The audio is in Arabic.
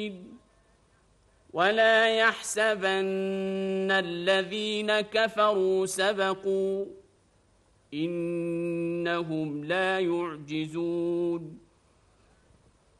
ولا يحسبن الذين كفروا سبقوا إنهم لا يعجزون